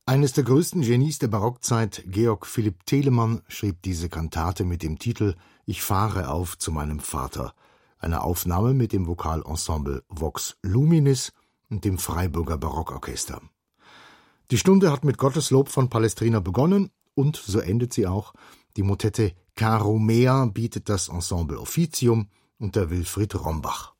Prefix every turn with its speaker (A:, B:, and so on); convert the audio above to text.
A: Eines der größten Genies der Barockzeit, Georg Philipp Telemann, schrieb diese Kantate mit dem Titel »Ich fahre auf zu meinem Vater«, eine Aufnahme mit dem Vokalensemble Vox Luminis und dem Freiburger Barockorchester. Die Stunde hat mit Gotteslob von Palestrina begonnen und so endet sie auch. Die Motette Caro Mea bietet das Ensemble Officium unter Wilfried Rombach.